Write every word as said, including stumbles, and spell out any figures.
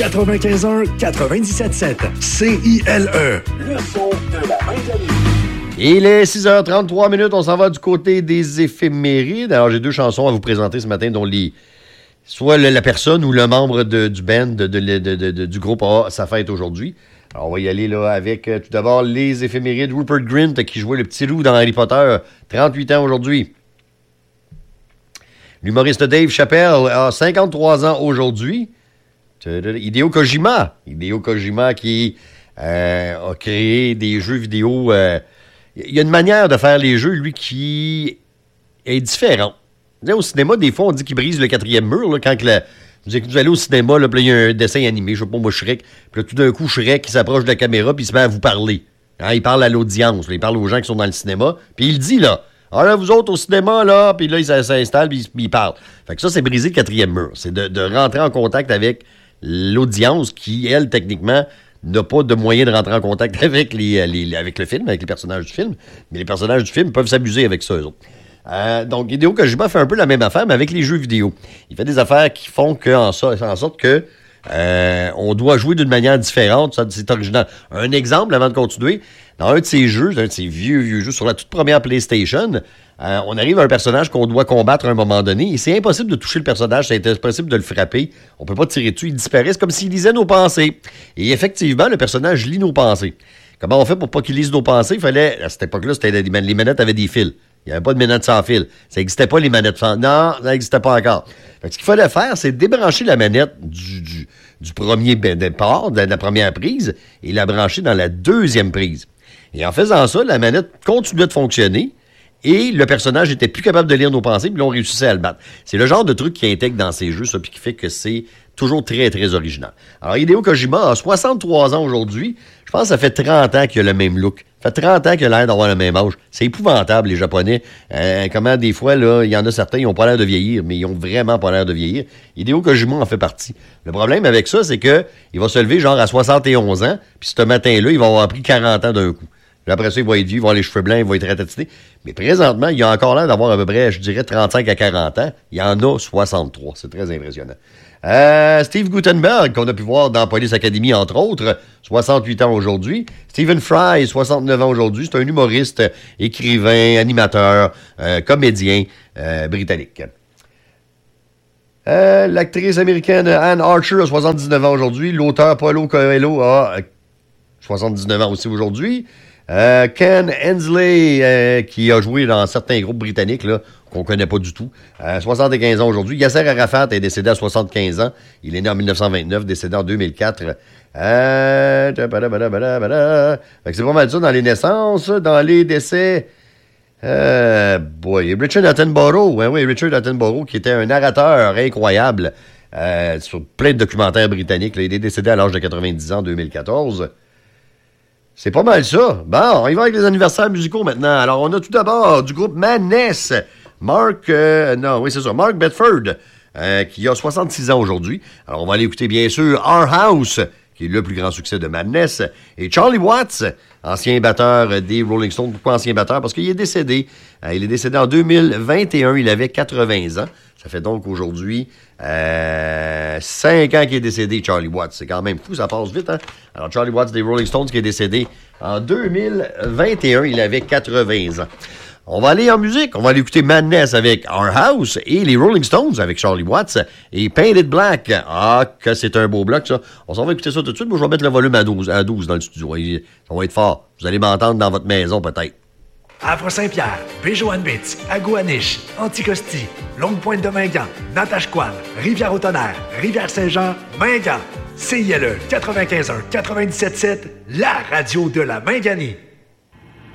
quatre-vingt-quinze un quatre-vingt-dix-sept sept. C I L E. Le son de la Main-Ganie. Il est six heures trente-trois minutes. On s'en va du côté des éphémérides. Alors, j'ai deux chansons à vous présenter ce matin, dont les... soit le, la personne ou le membre de, du band de, de, de, de, de, du groupe A sa fête aujourd'hui. Alors, on va y aller là avec euh, tout d'abord les éphémérides. Rupert Grint, qui jouait le petit loup dans Harry Potter, trente-huit ans aujourd'hui. L'humoriste Dave Chappelle a cinquante-trois ans aujourd'hui. Hideo Kojima. Hideo Kojima qui euh, a créé des jeux vidéo. Euh, il y a une manière de faire les jeux, lui, qui est différente. Au cinéma, des fois, on dit qu'il brise le quatrième mur. Là, quand la, vous allez au cinéma, là, puis il y a un dessin animé, je sais pas moi, Shrek. Puis là, tout d'un coup, Shrek, il s'approche de la caméra, puis il se met à vous parler. Hein, il parle à l'audience, là, il parle aux gens qui sont dans le cinéma. Puis il dit, là, ah là, vous autres au cinéma, là, puis là, il s'installe, puis il, il parle. Fait que ça, c'est briser le quatrième mur. C'est de, de rentrer en contact avec l'audience qui, elle, techniquement, n'a pas de moyen de rentrer en contact avec, les, les, avec le film, avec les personnages du film. Mais les personnages du film peuvent s'amuser avec ça, eux autres. Euh, donc, Hideo Kojima fait un peu la même affaire, mais avec les jeux vidéo. Il fait des affaires qui font que, en, so- en sorte que euh, on doit jouer d'une manière différente. Ça, c'est original. Un exemple, avant de continuer, dans un de ces jeux, un de ces vieux, vieux jeux, sur la toute première PlayStation, euh, on arrive à un personnage qu'on doit combattre à un moment donné, et c'est impossible de toucher le personnage, c'est impossible de le frapper. On peut pas tirer dessus, il disparaît, c'est comme s'il lisait nos pensées. Et effectivement, le personnage lit nos pensées. Comment on fait pour pas qu'il lise nos pensées? Il fallait, à cette époque-là, c'était les manettes avaient des fils. Il n'y avait pas de manettes sans fil. Ça n'existait pas, les manettes sans... Non, ça n'existait pas encore. Fait que ce qu'il fallait faire, c'est débrancher la manette du, du, du premier départ, de la première prise, et la brancher dans la deuxième prise. Et en faisant ça, la manette continuait de fonctionner, et le personnage était plus capable de lire nos pensées, puis là, on réussissait à le battre. C'est le genre de truc qui intègre dans ces jeux, ça, puis qui fait que c'est toujours très, très original. Alors, Hideo Kojima a soixante-trois ans aujourd'hui. Je pense que ça fait trente ans qu'il a le même look. Ça fait trente ans qu'il a l'air d'avoir le même âge. C'est épouvantable, les Japonais. Euh, comment, des fois, là, il y en a certains, ils n'ont pas l'air de vieillir, mais ils ont vraiment pas l'air de vieillir. Hideo Kojima en fait partie. Le problème avec ça, c'est que il va se lever genre à soixante et onze ans, puis ce matin-là, il va avoir pris quarante ans d'un coup. Puis après ça, il va être vieux, il va avoir les cheveux blancs, il va être ratatiné. Mais présentement, il a encore l'air d'avoir à peu près, je dirais, trente-cinq à quarante ans. Il en a soixante-trois. C'est très impressionnant. Euh, Steve Guttenberg, qu'on a pu voir dans Police Academy, entre autres, soixante-huit ans aujourd'hui. Stephen Fry, soixante-neuf ans aujourd'hui. C'est un humoriste, écrivain, animateur, euh, comédien euh, britannique. Euh, l'actrice américaine Anne Archer a soixante-dix-neuf ans aujourd'hui. L'auteur Paulo Coelho a soixante-dix-neuf ans aussi aujourd'hui. Euh, Ken Hensley, euh, qui a joué dans certains groupes britanniques, là, qu'on connaît pas du tout. Euh, soixante-quinze ans aujourd'hui. Yasser Arafat est décédé à soixante-quinze ans. Il est né en dix-neuf cent vingt-neuf, décédé en deux mille quatre. Euh... Fait que c'est pas mal ça dans les naissances. Dans les décès... Euh... Boy, Richard Attenborough. Ouais, oui, Richard Attenborough, qui était un narrateur incroyable euh, sur plein de documentaires britanniques. Là, il est décédé à l'âge de quatre-vingt-dix ans en deux mille quatorze. C'est pas mal ça. Bon, on y va avec les anniversaires musicaux maintenant. Alors, on a tout d'abord du groupe Madness. Mark, euh, non, oui, c'est ça, Mark Bedford, euh, qui a soixante-six ans aujourd'hui. Alors, on va aller écouter, bien sûr, Our House, qui est le plus grand succès de Madness, et Charlie Watts, ancien batteur des Rolling Stones. Pourquoi ancien batteur? Parce qu'il est décédé. Euh, il est décédé en deux mille vingt et un. Il avait quatre-vingts ans. Ça fait donc aujourd'hui euh, cinq ans qu'il est décédé, Charlie Watts. C'est quand même fou, ça passe vite, hein? Alors, Charlie Watts des Rolling Stones qui est décédé en deux mille vingt et un. Il avait quatre-vingts ans. On va aller en musique. On va aller écouter Madness avec Our House et les Rolling Stones avec Charlie Watts et Painted Black. Ah, que c'est un beau bloc, ça. On s'en va écouter ça tout de suite. Moi, je vais mettre le volume à douze, à douze dans le studio. Ça va être fort. Vous allez m'entendre dans votre maison, peut-être. Havre-Saint-Pierre, Péjoanne-Bitz, Agouaniche, Anticosti, Longue-Pointe-de-Mingan, Natashquan, Rivière-au-Tonnerre, Rivière-Saint-Jean, Mingan. C I L E quatre-vingt-quinze un quatre-vingt-dix-sept sept, la radio de la Main-Ganie.